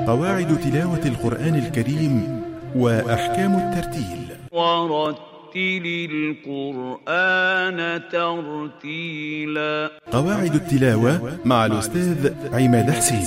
قواعد تلاوة القرآن الكريم وأحكام الترتيل. ورتل القرآن ترتيلا. قواعد التلاوة مع الأستاذ عماد حسين.